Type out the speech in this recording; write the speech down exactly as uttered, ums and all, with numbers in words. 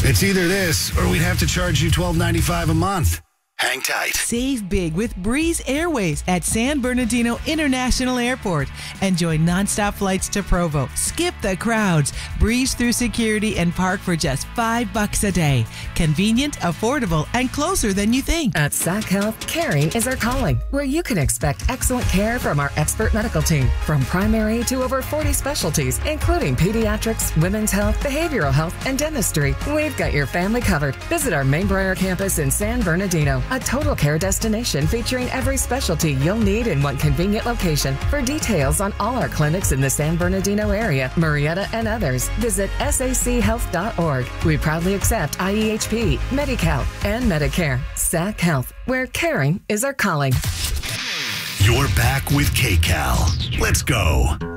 It's either this or we'd have to charge you twelve ninety-five a month. Hang tight. Save big with Breeze Airways at San Bernardino International Airport. Enjoy nonstop flights to Provo. Skip the crowds. Breeze through security and park for just five bucks a day. Convenient, affordable, and closer than you think. At S A C Health, caring is our calling, where you can expect excellent care from our expert medical team. From primary to over forty specialties, including pediatrics, women's health, behavioral health, and dentistry. We've got your family covered. Visit our Main Briar campus in San Bernardino, a total care destination featuring every specialty you'll need in one convenient location. For details on all our clinics in the San Bernardino area, Murrieta, and others, visit S A C health dot org. We proudly accept I E H P, Medi-Cal, and Medicare. S A C Health, where caring is our calling. You're back with K-Cal. Let's go.